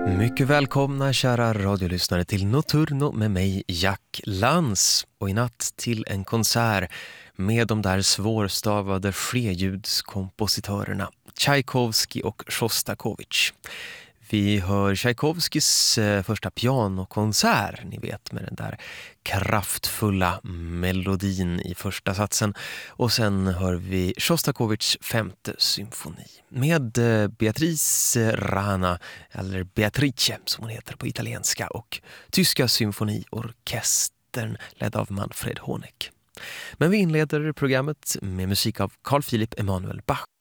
Mycket välkomna kära radiolyssnare till Notturno med mig Jack Lantz och i natt till en konsert med de där svårstavade flerljudskompositörerna Tchaikovsky och Shostakovich. Vi hör Tchaikovskys första pianokonsert, ni vet, med den där kraftfulla melodin i första satsen. Och sen hör vi Shostakovichs femte symfoni med Beatrice Rana, eller Beatrice som hon heter på italienska, och tyska symfoniorkestern ledd av Manfred Honeck. Men vi inleder programmet med musik av Carl Philipp Emanuel Bach.